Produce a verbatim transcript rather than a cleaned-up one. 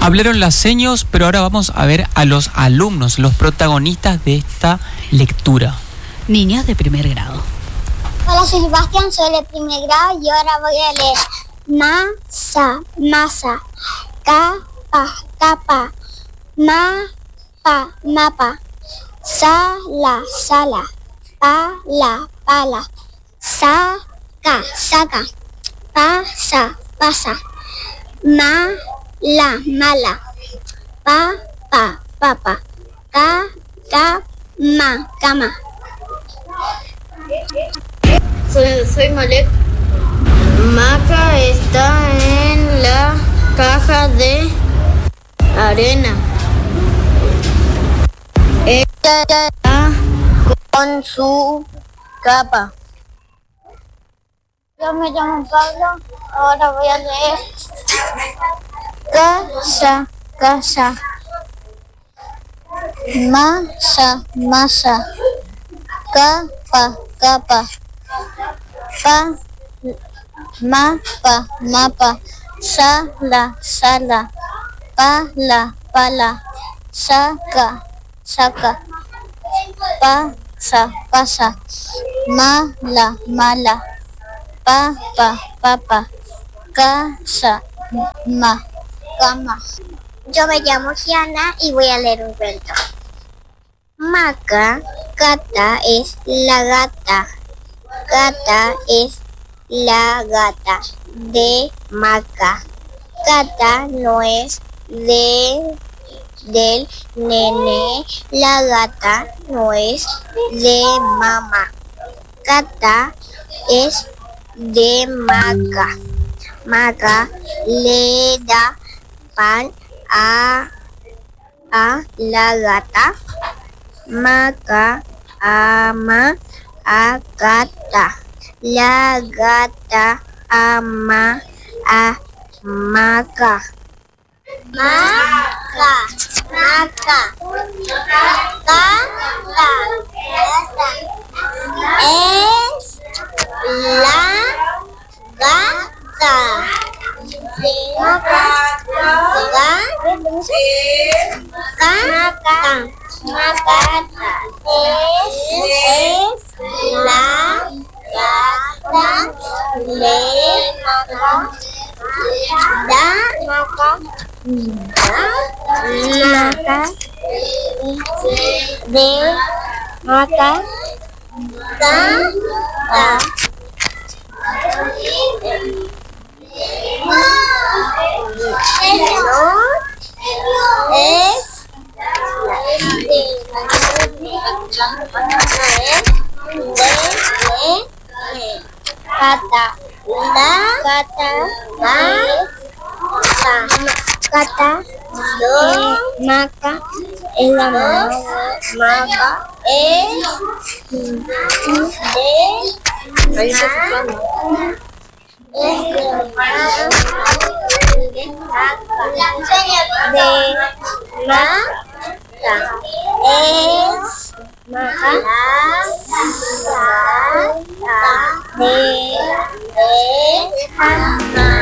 hablaron las seños, pero ahora vamos a ver a los alumnos, los protagonistas de esta lectura. Niños de primer grado. Hola, soy Sebastián, soy de primer grado y ahora voy a leer masa, masa, capa, capa, mapa, mapa, sala, sala, pala, pala, saca, saca, pasa, pasa, mala, mala, papa, papa, ca, cama, cama. Soy, soy Malek. Maca está en la caja de arena. Ella está con su capa. Yo me llamo Pablo, ahora voy a leer casa, casa, masa, masa, capa, capa, pa, mapa, mapa, sala, sala, pala, pala, saca, saca, pasa, pasa, mala, mala, papa, papa, casa, ma, cama. Yo me llamo Giana y voy a leer un cuento. Maca, gata es la gata. Gata es la gata de Maca. Gata no es de del nene. La gata no es de mamá. Gata es de Maca. Maca le da pan a, a la gata. Maca ama a gata. La gata ama a Maca. Maca, Maca, gata, es la gata. Maca, gata, Macata es la gata de Maca. Da Maca. Maca de Maca. Gata. Es Gata, la gata, gata, gata, eh, Maca, es la mamá, Maca, es de de Maca, es Maca, la de de